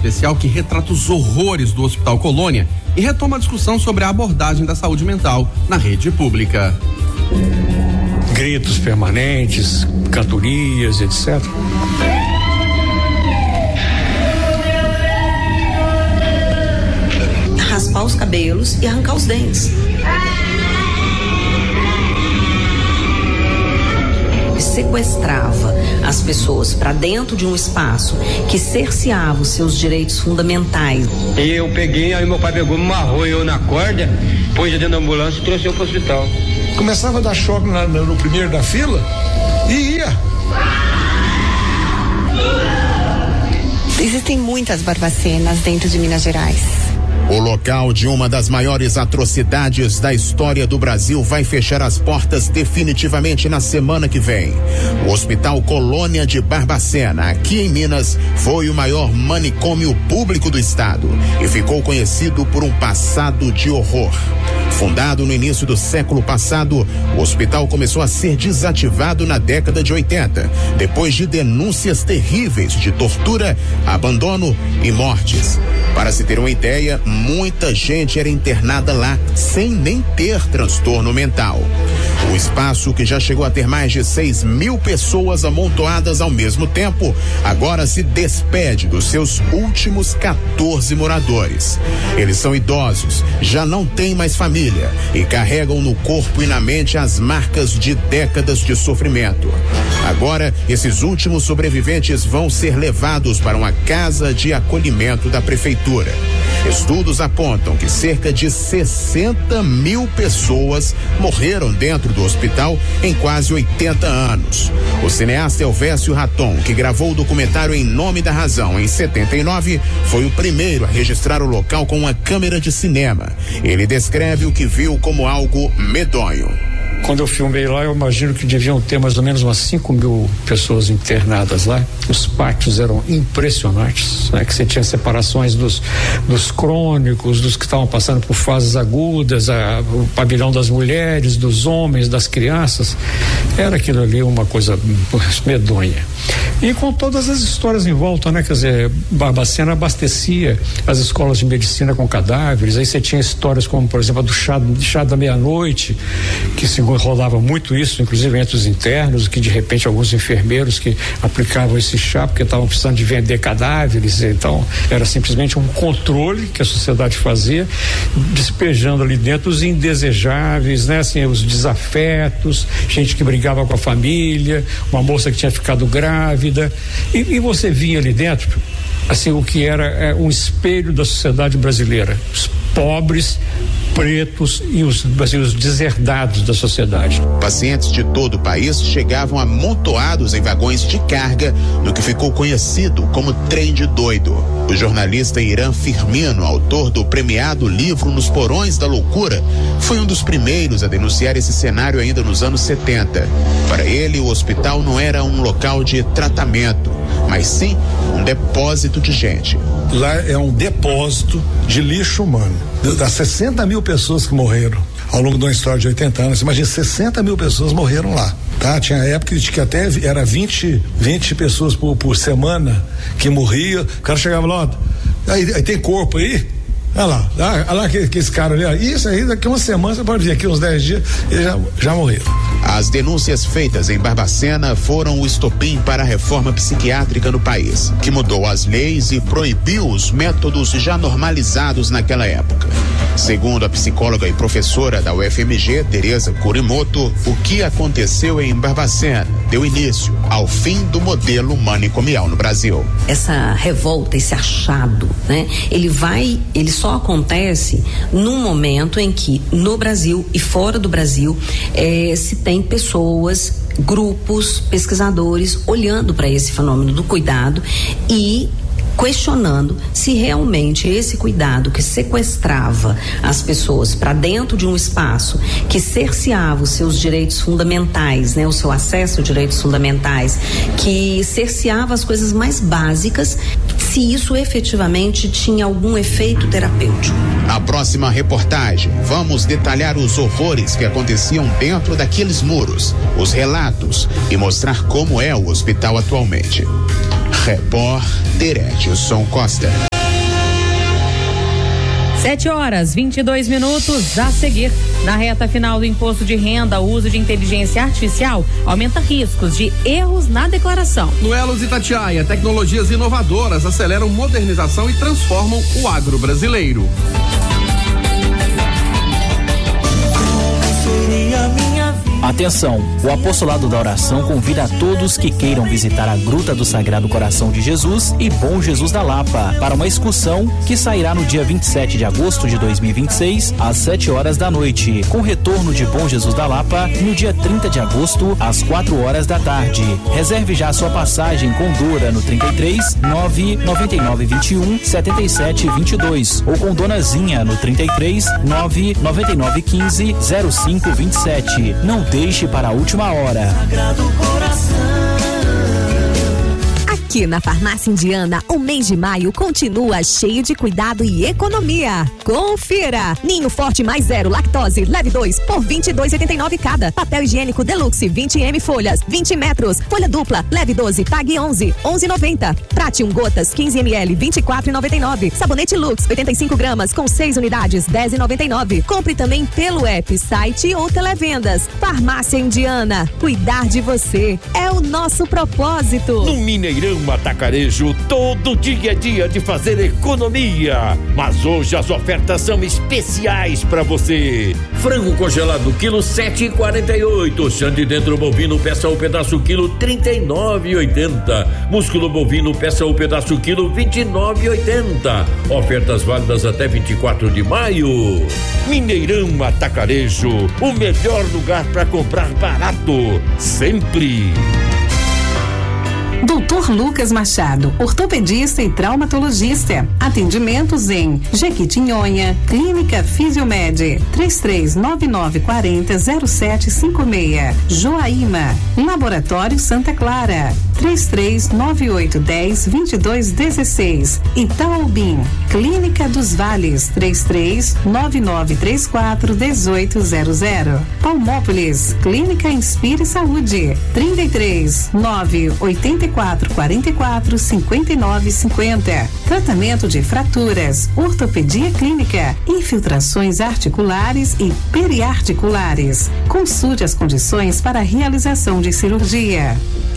especial que retrata os horrores do Hospital Colônia e retoma a discussão sobre a abordagem da saúde mental na rede pública. Gritos permanentes, cantorias, etc. Raspar os cabelos e arrancar os dentes. Sequestrava as pessoas para dentro de um espaço que cerceava os seus direitos fundamentais. E eu peguei, aí meu pai pegou, me amarrou eu na corda, pôs dentro da ambulância e trouxe eu pro hospital. Começava a dar choque no primeiro da fila e ia. Existem muitas Barbacenas dentro de Minas Gerais. O local de uma das maiores atrocidades da história do Brasil vai fechar as portas definitivamente na semana que vem. O Hospital Colônia de Barbacena, aqui em Minas, foi o maior manicômio público do estado e ficou conhecido por um passado de horror. Fundado no início do século passado, o hospital começou a ser desativado na década de 80, depois de denúncias terríveis de tortura, abandono e mortes. Para se ter uma ideia, muita gente era internada lá sem nem ter transtorno mental. O espaço, que já chegou a ter mais de 6.000 pessoas amontoadas ao mesmo tempo, agora se despede dos seus últimos 14 moradores. Eles são idosos, já não têm mais família e carregam no corpo e na mente as marcas de décadas de sofrimento. Agora, esses últimos sobreviventes vão ser levados para uma casa de acolhimento da prefeitura. Estudos apontam que cerca de 60.000 pessoas morreram dentro do hospital em quase 80 anos. O cineasta Elvésio Raton, que gravou o documentário Em Nome da Razão em 79, foi o primeiro a registrar o local com uma câmera de cinema. Ele descreve o que viu como algo medonho. Quando eu filmei lá, eu imagino que deviam ter mais ou menos umas 5.000 pessoas internadas lá. Os pátios eram impressionantes, né? Que você tinha separações dos crônicos, dos que estavam passando por fases agudas, o pavilhão das mulheres, dos homens, das crianças. Era aquilo ali uma coisa medonha. E com todas as histórias em volta, né? Quer dizer, Barbacena abastecia as escolas de medicina com cadáveres. Aí você tinha histórias como, por exemplo, a do chá da meia-noite, que se rolava muito isso, inclusive entre os internos, que de repente alguns enfermeiros que aplicavam esse chá porque estavam precisando de vender cadáveres. Então era simplesmente um controle que a sociedade fazia, despejando ali dentro os indesejáveis, né? Assim, os desafetos, gente que brigava com a família, uma moça que tinha ficado grávida, e você via ali dentro assim o que era um espelho da sociedade brasileira, os pobres, pretos e os deserdados da sociedade. Pacientes de todo o país chegavam amontoados em vagões de carga no que ficou conhecido como trem de doido. O jornalista Irã Firmino, autor do premiado livro Nos Porões da Loucura, foi um dos primeiros a denunciar esse cenário ainda nos anos 70. Para ele, o hospital não era um local de tratamento, mas sim um depósito de gente. Lá é um depósito de lixo humano. Das 60.000 pessoas que morreram ao longo de uma história de 80 anos, imagina, 60.000 pessoas morreram lá, tá? Tinha época de que até era 20 pessoas por semana que morriam. O cara chegava lá, aí tem corpo aí? Olha lá que esse cara ali, isso aí daqui uma semana, você pode vir aqui uns 10 dias, eles já morreram. As denúncias feitas em Barbacena foram o estopim para a reforma psiquiátrica no país, que mudou as leis e proibiu os métodos já normalizados naquela época. Segundo a psicóloga e professora da UFMG, Tereza Kurimoto, o que aconteceu em Barbacena deu início ao fim do modelo manicomial no Brasil. Essa revolta, esse achado, né? Ele só acontece num momento em que no Brasil e fora do Brasil se tem pessoas, grupos, pesquisadores olhando para esse fenômeno do cuidado e questionando se realmente esse cuidado que sequestrava as pessoas para dentro de um espaço, que cerceava os seus direitos fundamentais, né, o seu acesso a direitos fundamentais, que cerceava as coisas mais básicas, se isso efetivamente tinha algum efeito terapêutico. Na próxima reportagem, vamos detalhar os horrores que aconteciam dentro daqueles muros, os relatos e mostrar como é o hospital atualmente. Repórter Edilson Costa. 7h22. A seguir, na reta final do imposto de renda, o uso de inteligência artificial aumenta riscos de erros na declaração. No Elos Itatiaia, tecnologias inovadoras aceleram modernização e transformam o agro brasileiro. Atenção, o Apostolado da Oração convida a todos que queiram visitar a Gruta do Sagrado Coração de Jesus e Bom Jesus da Lapa para uma excursão que sairá no dia 27 de agosto de 2026 às 7 horas da noite, com retorno de Bom Jesus da Lapa no dia 30 de agosto às 4 horas da tarde. Reserve já sua passagem com Dora no 33 999 21 77 22 ou com Donazinha no 33 999 15 05 27. Não deixe para a última hora. Aqui na Farmácia Indiana, o mês de maio continua cheio de cuidado e economia. Confira! Ninho Forte mais 0 lactose, leve 2 por R$22,89 cada. Papel higiênico Deluxe 20 folhas, 20 metros. Folha dupla, leve 12, pague 11,90. Pratium gotas 15 ml, R$24,99. Sabonete Lux 85 gramas com 6 unidades, R$10,99. Compre também pelo app, site ou televendas. Farmácia Indiana, cuidar de você é o nosso propósito. No Mineirão Atacarejo, todo dia é dia de fazer economia, mas hoje as ofertas são especiais para você. Frango congelado quilo 7,48, chande dentro bovino peça o pedaço quilo 39,80, músculo bovino peça o pedaço quilo 29,80. Ofertas válidas até 24 de maio. Mineirão Atacarejo, o melhor lugar para comprar barato, sempre. Dr. Lucas Machado, ortopedista e traumatologista. Atendimentos em Jequitinhonha, Clínica Fisiomed, 3399400756. Joaíma, Laboratório Santa Clara, 3398102216. Itaobim, Clínica dos Vales, 3399341800. Palmópolis, Clínica Inspire Saúde, 33984445950. Tratamento de fraturas, ortopedia clínica, infiltrações articulares e periarticulares. Consulte as condições para a realização de cirurgia.